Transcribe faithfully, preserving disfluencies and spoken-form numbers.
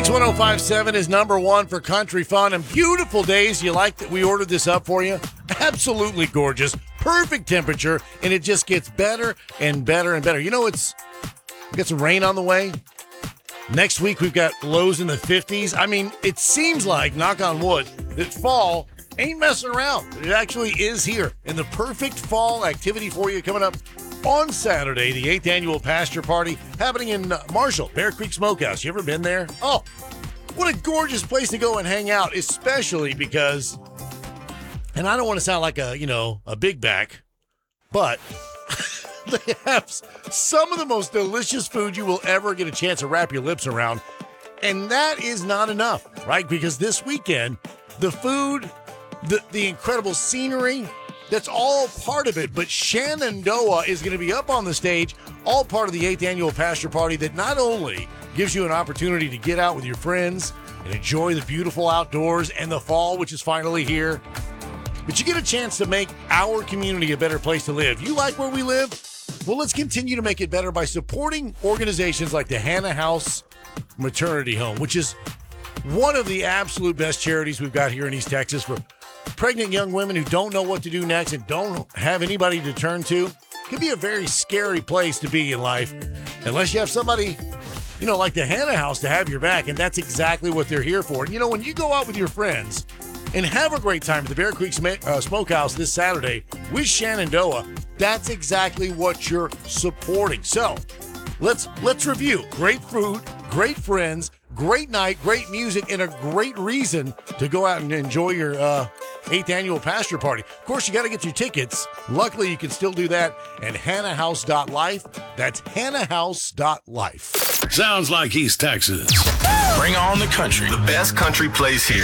Kicks one oh five point seven is number one for country fun and beautiful days. You like that we ordered this up for you? Absolutely gorgeous. Perfect temperature, and it just gets better and better and better. You know, it's we got some rain on the way. Next week, we've got lows in the fifties. I mean, it seems like, knock on wood, that fall ain't messing around. It actually is here. And the perfect fall activity for you coming up on Saturday, the eighth annual Pasture Party happening in Marshall, Bear Creek Smokehouse. You ever been there? Oh, what a gorgeous place to go and hang out, especially because, and I don't want to sound like a, you know, a big back, but they have some of the most delicious food you will ever get a chance to wrap your lips around. And that is not enough, right? Because this weekend, the food, the, the incredible scenery, that's all part of it. But Shenandoah is going to be up on the stage, all part of the eighth annual Pasture Party that not only gives you an opportunity to get out with your friends and enjoy the beautiful outdoors and the fall, which is finally here, but you get a chance to make our community a better place to live. You like where we live? Well, let's continue to make it better by supporting organizations like the Hannah House Maternity Home, which is one of the absolute best charities we've got here in East Texas for pregnant young women who don't know what to do next and don't have anybody to turn to. It can be a very scary place to be in life unless you have somebody, you know, like the Hannah House to have your back, and that's exactly what they're here for. And, you know, when you go out with your friends and have a great time at the Bear Creek Sm- uh, Smokehouse this Saturday with Shenandoah, that's exactly what you're supporting. So let's let's review. Great food, great friends, great night, great music, and a great reason to go out and enjoy your uh, eighth annual Pasture Party. Of course, you got to get your tickets. Luckily, you can still do that at hannah house dot life. That's hannah house dot life. Sounds like East Texas. Bring on the country. The best country place here.